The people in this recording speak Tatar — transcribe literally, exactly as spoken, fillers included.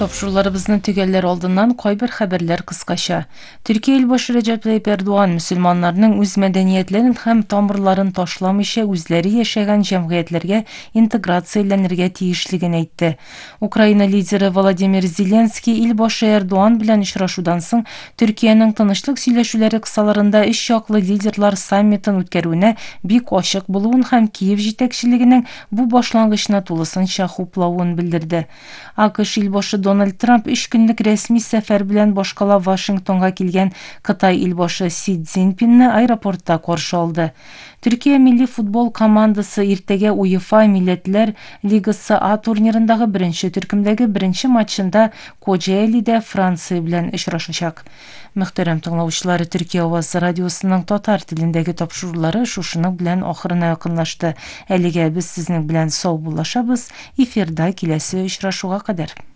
топшыруларыбызны төгәлләр алдыннан кайбер хәбәрләр кыскача. Төркия ил башы Реджеп Тайип Эрдоган мөселманнарның үз мәдәниятләрен һәм тамырларын ташламыйча үзләре яшәгән җәмгыятьләргә интеграцияләнергә тиешлеген әйтте. Украина лидеры Владимир Зеленский ил башы Эрдоган белән очрашудан соң Төркиянең тынычлык сөйләшүләре кысаларында өч яклы лидерлар саммитын үткәрүенә бик ачык булуын һәм Киев җитәкчелегенең бу башлангычны тулысынча хуплавын белдерде. АКШ илбашы Дональд Трамп өч көнлек рәсми сәфәр белән башкалап Вашингтонга килгән Кытай илбашы Си Цзиньпинне аэропортта каршы алды. Төркия милли футбол командасы иртәгә УЕФА Милләтләр Лигасы А турнирындагы беренче төркемдәге беренче матчында Коҗаэлидә Франция белән очрашачак. Мөхтәрәм тыңлаучылар, Төркия Аваз радиосының татар телендәге тапшырулары шушының белән ахырына якынлашты. Әлегә без сезнең белән сау булашабыз. Эфирда киләсе очрашуга кадәр.